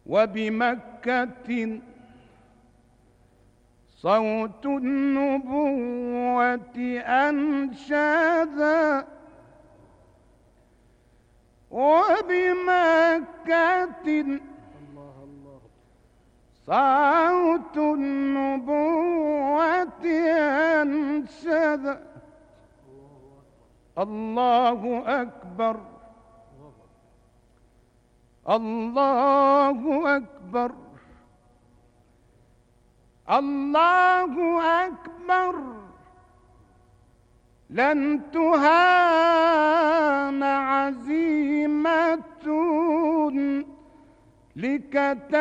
وبمكة صوت النبوة أنشادا، وبمكة صوت النبوة أنشادا. الله أكبر، الله أكبر، الله أكبر. لن تهان عزيمة لكتاب